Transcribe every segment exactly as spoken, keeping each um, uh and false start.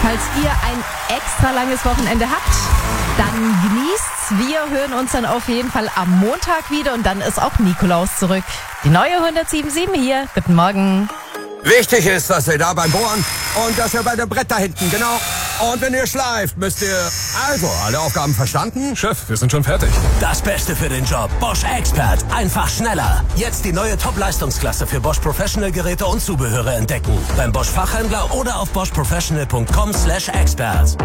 Falls ihr ein extra langes Wochenende habt, dann genießt's. Wir hören uns dann auf jeden Fall am Montag wieder und dann ist auch Nikolaus zurück. Die neue hundertsieben Komma sieben hier. Guten Morgen. Wichtig ist, dass ihr da beim Bohren und dass ihr bei dem Brett da hinten, genau. Und wenn ihr schleift, müsst ihr... Also, alle Aufgaben verstanden? Chef, wir sind schon fertig. Das Beste für den Job. Bosch Expert. Einfach schneller. Jetzt die neue Top-Leistungsklasse für Bosch Professional Geräte und Zubehöre entdecken. Beim Bosch Fachhändler oder auf bosch professional punkt com slash expert.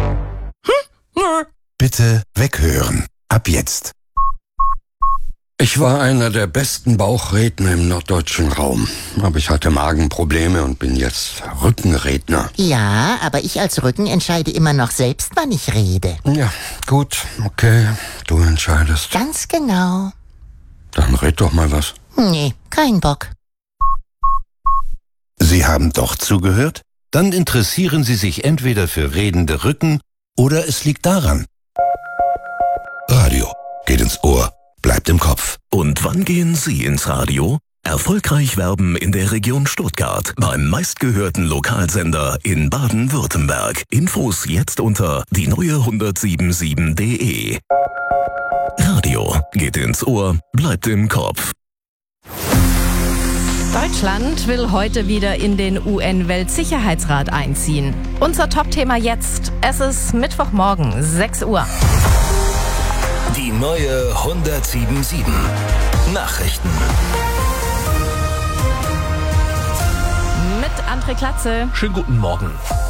Bitte weghören. Ab jetzt. Ich war einer der besten Bauchredner im norddeutschen Raum. Aber ich hatte Magenprobleme und bin jetzt Rückenredner. Ja, aber ich als Rücken entscheide immer noch selbst, wann ich rede. Ja, gut, okay. Du entscheidest. Ganz genau. Dann red doch mal was. Nee, kein Bock. Sie haben doch zugehört? Dann interessieren Sie sich entweder für redende Rücken oder es liegt daran. Radio geht ins Ohr, bleibt im Kopf. Und wann gehen Sie ins Radio? Erfolgreich werben in der Region Stuttgart beim meistgehörten Lokalsender in Baden-Württemberg. Infos jetzt unter die neue hundertsieben Komma sieben punkt de. Radio geht ins Ohr, bleibt im Kopf. Deutschland will heute wieder in den U N-Weltsicherheitsrat einziehen. Unser Top-Thema jetzt. Es ist Mittwochmorgen, sechs Uhr. Die neue hundertsieben Komma sieben. Nachrichten. Mit André Klatze. Schönen guten Morgen.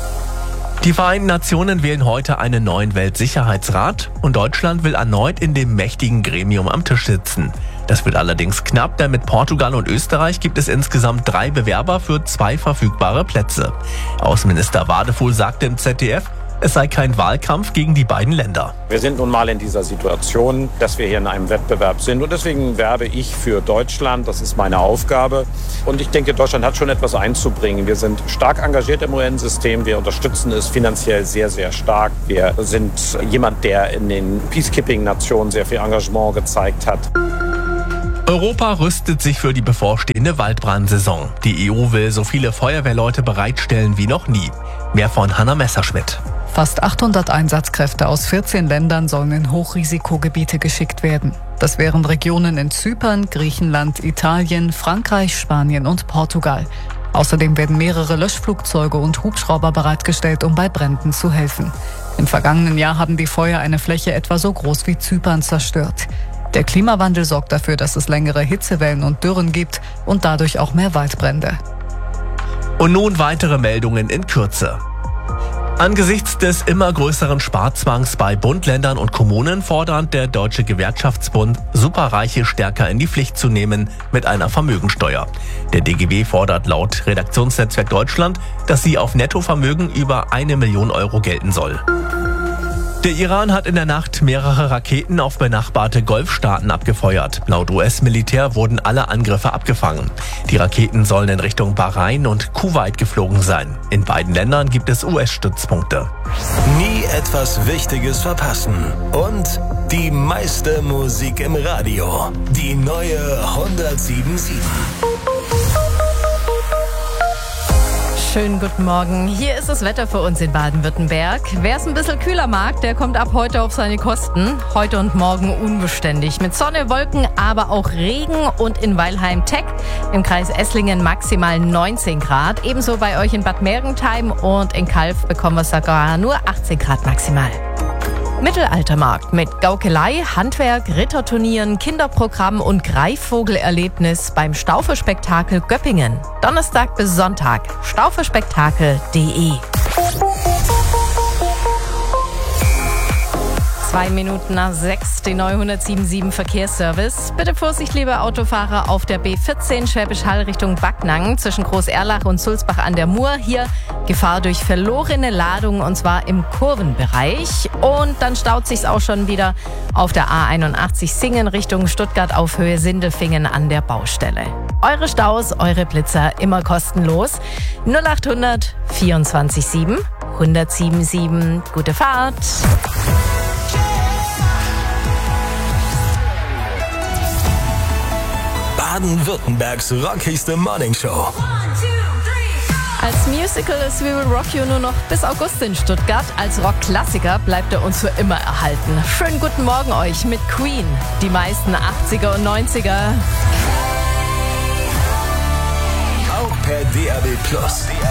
Die Vereinten Nationen wählen heute einen neuen Weltsicherheitsrat und Deutschland will erneut in dem mächtigen Gremium am Tisch sitzen. Das wird allerdings knapp, denn mit Portugal und Österreich gibt es insgesamt drei Bewerber für zwei verfügbare Plätze. Außenminister Wadefuhl sagte im Z D F, es sei kein Wahlkampf gegen die beiden Länder. Wir sind nun mal in dieser Situation, dass wir hier in einem Wettbewerb sind. Und deswegen werbe ich für Deutschland. Das ist meine Aufgabe. Und ich denke, Deutschland hat schon etwas einzubringen. Wir sind stark engagiert im U N-System. Wir unterstützen es finanziell sehr, sehr stark. Wir sind jemand, der in den Peacekeeping-Nationen sehr viel Engagement gezeigt hat. Europa rüstet sich für die bevorstehende Waldbrandsaison. Die E U will so viele Feuerwehrleute bereitstellen wie noch nie. Mehr von Hanna Messerschmidt. Fast achthundert Einsatzkräfte aus vierzehn Ländern sollen in Hochrisikogebiete geschickt werden. Das wären Regionen in Zypern, Griechenland, Italien, Frankreich, Spanien und Portugal. Außerdem werden mehrere Löschflugzeuge und Hubschrauber bereitgestellt, um bei Bränden zu helfen. Im vergangenen Jahr haben die Feuer eine Fläche etwa so groß wie Zypern zerstört. Der Klimawandel sorgt dafür, dass es längere Hitzewellen und Dürren gibt und dadurch auch mehr Waldbrände. Und nun weitere Meldungen in Kürze. Angesichts des immer größeren Sparzwangs bei Bund, Ländern und Kommunen fordert der Deutsche Gewerkschaftsbund, Superreiche stärker in die Pflicht zu nehmen mit einer Vermögensteuer. Der D G B fordert laut Redaktionsnetzwerk Deutschland, dass sie auf Nettovermögen über eine Million Euro gelten soll. Der Iran hat in der Nacht mehrere Raketen auf benachbarte Golfstaaten abgefeuert. Laut U S-Militär wurden alle Angriffe abgefangen. Die Raketen sollen in Richtung Bahrain und Kuwait geflogen sein. In beiden Ländern gibt es U S-Stützpunkte. Nie etwas Wichtiges verpassen. Und die meiste Musik im Radio. Die neue hundertsieben Komma sieben. Schönen guten Morgen. Hier ist das Wetter für uns in Baden-Württemberg. Wer es ein bisschen kühler mag, der kommt ab heute auf seine Kosten. Heute und morgen unbeständig. Mit Sonne, Wolken, aber auch Regen und in Weilheim-Teck im Kreis Esslingen maximal neunzehn Grad. Ebenso bei euch in Bad Mergentheim und in Calw bekommen wir sogar nur achtzehn Grad maximal. Mittelaltermarkt mit Gaukelei, Handwerk, Ritterturnieren, Kinderprogramm und Greifvogelerlebnis beim Stauferspektakel Göppingen. Donnerstag bis Sonntag. stauferspektakel punkt de. Zwei Minuten nach sechs, die neue hundertsieben Komma sieben Verkehrsservice. Bitte Vorsicht, liebe Autofahrer, auf der B vierzehn Schwäbisch Hall Richtung Backnang zwischen Groß-Erlach und Sulzbach an der Mur. Hier Gefahr durch verlorene Ladung und zwar im Kurvenbereich. Und dann staut sich's auch schon wieder auf der A einundachtzig Singen Richtung Stuttgart auf Höhe Sindelfingen an der Baustelle. Eure Staus, eure Blitzer immer kostenlos. null achthundert vierundzwanzig sieben hundertsieben sieben. Gute Fahrt. Baden-Württembergs rockigste Morningshow. Als Musical ist We Will Rock You nur noch bis August in Stuttgart. Als Rockklassiker bleibt er uns für immer erhalten. Schönen guten Morgen euch mit Queen. Die meisten achtziger und neunziger. Auch per D A B Plus.